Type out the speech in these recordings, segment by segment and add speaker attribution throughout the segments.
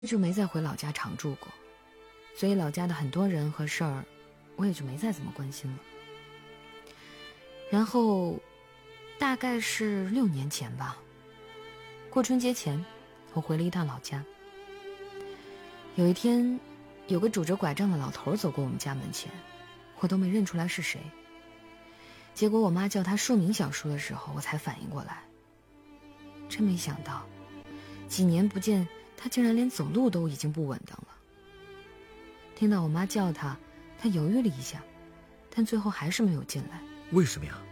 Speaker 1: 就没再回老家常住过，所以老家的很多人和事儿，我也就没再怎么关心了。然后，大概是6年前吧，过春节前，我回了一趟老家。有一天，有个拄着拐杖的老头走过我们家门前，我都没认出来是谁。结果我妈叫他树明小叔的时候，我才反应过来。真没想到，几年不见，他竟然连走路都已经不稳当了。听到我妈叫他，他犹豫了一下，但最后还是没有进来。
Speaker 2: 为什么呀？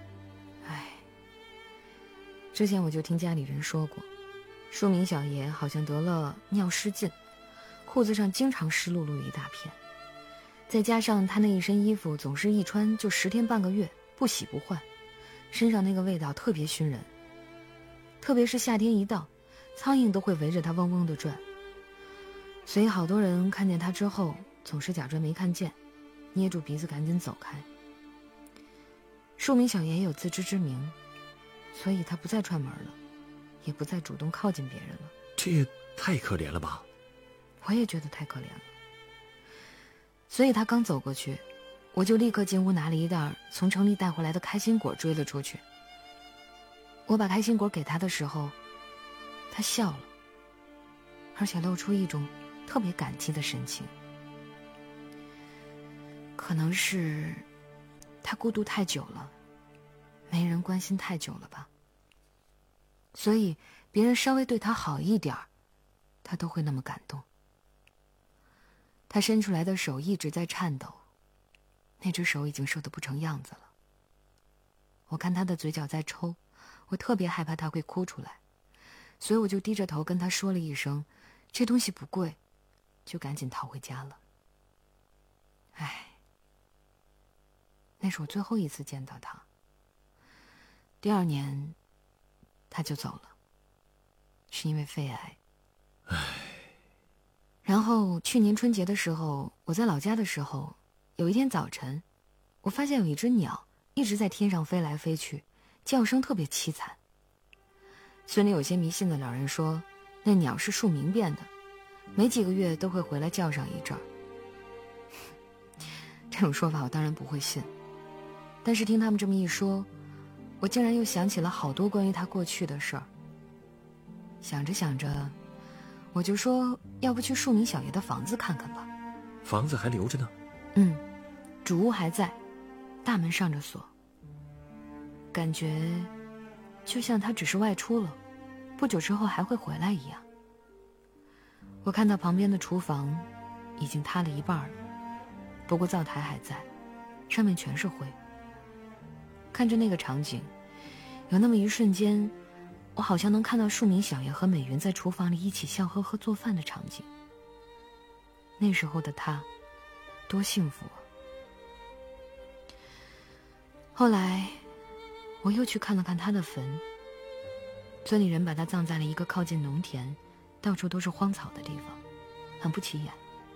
Speaker 1: 之前我就听家里人说过，树明小爷好像得了尿失禁，裤子上经常湿漉漉的一大片，再加上他那一身衣服总是一穿就10天半个月，不洗不换，身上那个味道特别熏人。特别是夏天一到，苍蝇都会围着他嗡嗡地转。所以好多人看见他之后，总是假装没看见，捏住鼻子赶紧走开。树明小爷也有自知之明，所以他不再串门了，也不再主动靠近别人了。
Speaker 2: 这也太可怜了吧。
Speaker 1: 我也觉得太可怜了。所以他刚走过去，我就立刻进屋拿了一袋从城里带回来的开心果追了出去。我把开心果给他的时候，他笑了，而且露出一种特别感激的神情。可能是他孤独太久了，没人关心太久了吧，所以别人稍微对他好一点，他都会那么感动。他伸出来的手一直在颤抖，那只手已经瘦得不成样子了。我看他的嘴角在抽，我特别害怕他会哭出来，所以我就低着头跟他说了一声，这东西不贵，就赶紧逃回家了。那是我最后一次见到他。第2年，他就走了，是因为肺癌。然后去年春节的时候，我在老家的时候，有一天早晨，我发现有一只鸟一直在天上飞来飞去，叫声特别凄惨。村里有些迷信的老人说，那鸟是树明变的，没几个月都会回来叫上一阵儿。这种说法我当然不会信，但是听他们这么一说，我竟然又想起了好多关于他过去的事儿。想着想着，我就说要不去树明小爷的房子看看吧。
Speaker 2: 房子还留着呢？
Speaker 1: 主屋还在，大门上着锁。感觉就像他只是外出了，不久之后还会回来一样。我看到旁边的厨房已经塌了一半了，不过灶台还在，上面全是灰。看着那个场景，有那么一瞬间，我好像能看到树明小爷和美云在厨房里一起笑呵呵做饭的场景。那时候的他多幸福啊。后来我又去看了看他的坟，村里人把他葬在了一个靠近农田，到处都是荒草的地方，很不起眼。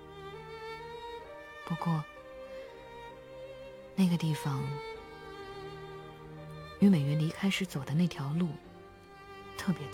Speaker 1: 不过那个地方与美云离开时走的那条路特别的